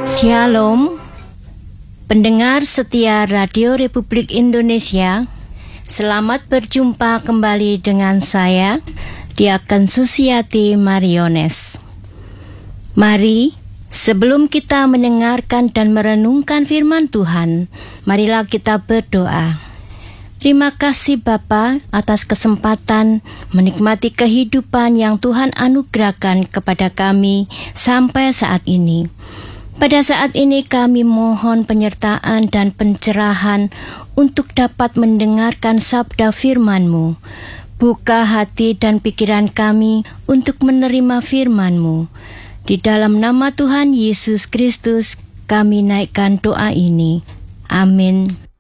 Shalom, pendengar setia Radio Republik Indonesia. Selamat berjumpa kembali dengan saya, Diaken Susiati Mariones. Mari, sebelum kita mendengarkan dan merenungkan firman Tuhan, marilah kita berdoa. Terima kasih Bapa atas kesempatan menikmati kehidupan yang Tuhan anugerahkan kepada kami sampai saat ini. Pada saat ini kami mohon penyertaan dan pencerahan untuk dapat mendengarkan sabda firman-Mu. Buka hati dan pikiran kami untuk menerima firman-Mu. Di dalam nama Tuhan Yesus Kristus kami naikkan doa ini. Amin.